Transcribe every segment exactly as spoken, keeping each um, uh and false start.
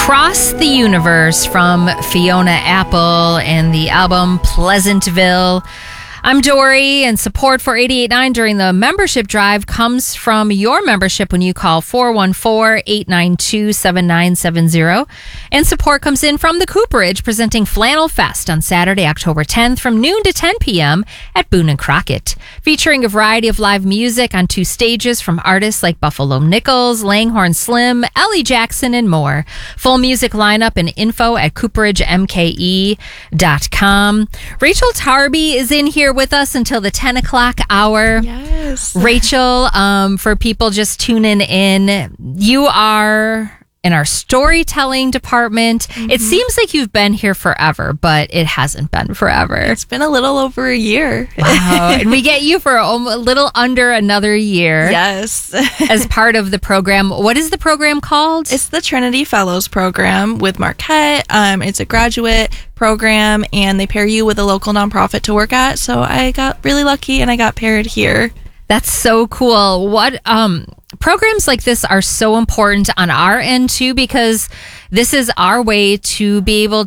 Across the Universe from Fiona Apple and the album Pleasantville. I'm Dory, and support for eighty-eight point nine during the membership drive comes from your membership when you call four one four, eight nine two, seven nine seven zero. And support comes in from the Cooperage, presenting Flannel Fest on Saturday, October tenth from noon to ten p.m. at Boone and Crockett. Featuring a variety of live music on two stages from artists like Buffalo Nichols, Langhorne Slim, Ellie Jackson, and more. Full music lineup and info at cooperage m k e dot com. Rachel Tarby is in here with us until the ten o'clock hour. Yes. Rachel, um, for people just tuning in, you are in our storytelling department. Mm-hmm. It seems like you've been here forever, but it hasn't been forever. It's been a little over a year. Wow. And we get you for a little under another year. Yes. As part of the program. What is the program called? It's the Trinity Fellows program with Marquette. Um, it's a graduate program, and they pair you with a local nonprofit to work at. So I got really lucky, and I got paired here. That's so cool. What um programs like this are so important on our end too, because this is our way to be able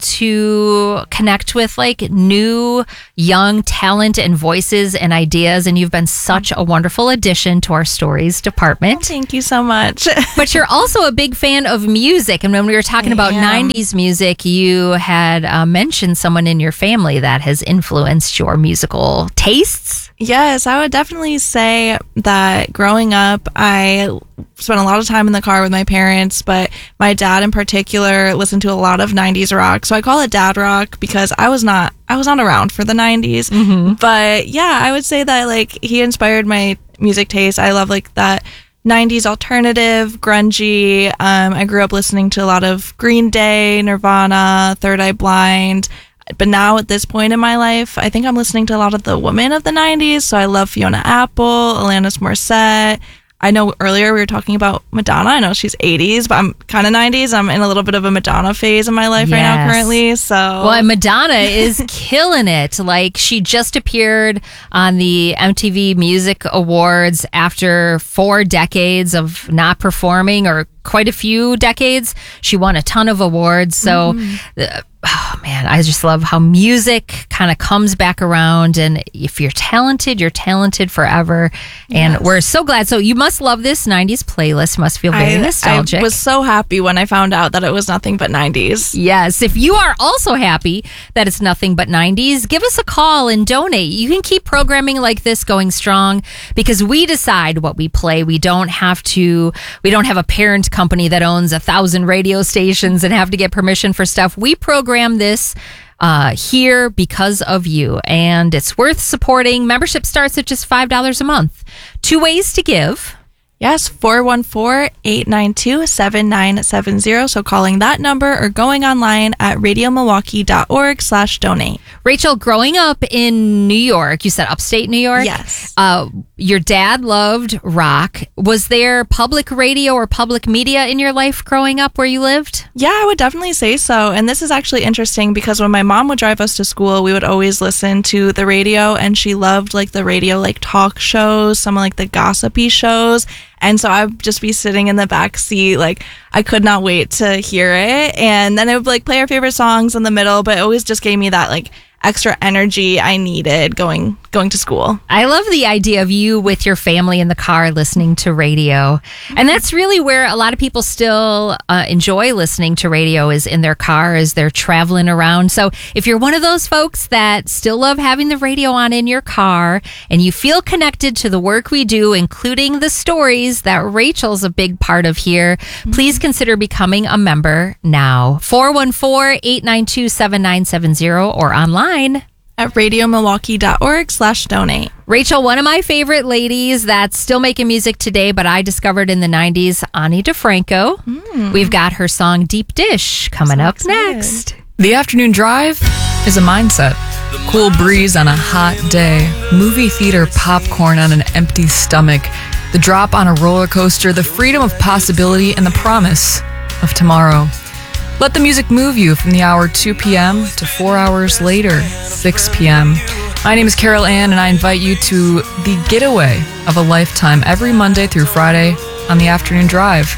to connect with like new young talent and voices and ideas, and you've been such a wonderful addition to our stories department. Oh, thank you so much. But you're also a big fan of music, and when we were talking I about am. nineties music, you had uh, mentioned someone in your family that has influenced your musical tastes. Yes, I would definitely say that growing up, I spent a lot of time in the car with my parents, but my dad in particular listened to a lot of nineties rock. So I call it dad rock because I was not I was not around for the nineties. Mm-hmm. But yeah, I would say that like he inspired my music taste. I love like that nineties alternative, grungy. Um, I grew up listening to a lot of Green Day, Nirvana, Third Eye Blind. But now at this point in my life, I think I'm listening to a lot of the women of the nineties. So I love Fiona Apple, Alanis Morissette. I know earlier we were talking about Madonna. I know she's eighties, but I'm kind of nineties. I'm in a little bit of a Madonna phase in my life yes. right now currently. So well, and Madonna is killing it. Like she just appeared on the M T V Music Awards after four decades of not performing, or quite a few decades. She won a ton of awards. So mm-hmm. uh, oh man, I just love how music kind of comes back around, and if you're talented, you're talented forever. And yes. we're so glad. So you must love this nineties playlist. Must feel very I, nostalgic. I was so happy when I found out that it was nothing but nineties. Yes. If you are also happy that it's nothing but nineties, give us a call and donate. You can keep programming like this going strong because we decide what we play. We don't have to, we don't have a parent company that owns a thousand radio stations and have to get permission for stuff. We program this uh, here because of you, and it's worth supporting. Membership starts at just five dollars a month. Two ways to give. Yes, four one four, eight nine two, seven nine seven zero. So calling that number or going online at radio milwaukee dot org slash donate. Rachel, growing up in New York, you said upstate New York? Yes. Uh, your dad loved rock. Was there public radio or public media in your life growing up where you lived? Yeah, I would definitely say so. And this is actually interesting because when my mom would drive us to school, we would always listen to the radio, and she loved like the radio, like talk shows, some of like the gossipy shows. And so I'd just be sitting in the back seat, like I could not wait to hear it. And then it would like play our favorite songs in the middle, but it always just gave me that like extra energy I needed going going to school. I love the idea of you with your family in the car listening to radio. And that's really where a lot of people still uh, enjoy listening to radio, is in their car as they're traveling around. So if you're one of those folks that still love having the radio on in your car and you feel connected to the work we do, including the stories that Rachel's a big part of here, mm-hmm. please consider becoming a member now. four one four, eight nine two, seven nine seven zero or online at radio milwaukee dot org slash donate. Rachel, one of my favorite ladies that's still making music today, but I discovered in the nineties, Ani DeFranco. Mm. We've got her song Deep Dish coming so up excited. Next. The afternoon drive is a mindset. Cool breeze on a hot day, movie theater popcorn on an empty stomach, the drop on a roller coaster, the freedom of possibility, and the promise of tomorrow. Let the music move you from the hour two p.m. to four hours later, six p.m. My name is Carol Ann, and I invite you to the getaway of a lifetime every Monday through Friday on the afternoon drive.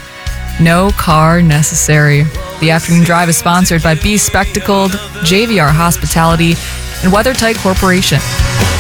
No car necessary. The afternoon drive is sponsored by Be Spectacled, J V R Hospitality, and WeatherTight Corporation.